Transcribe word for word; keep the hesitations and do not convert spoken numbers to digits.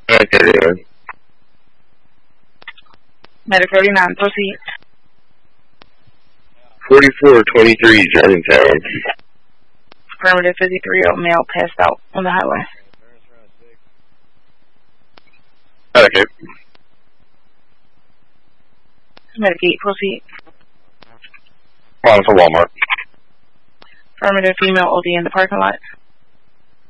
Okay, then. Medic thirty-nine, proceed. forty-four twenty-three, Germantown. Affirmative, fifty-three-year-old male passed out on the highway. Okay. Medic eight, proceed. On for Walmart. Affirmative, female O D in the parking lot.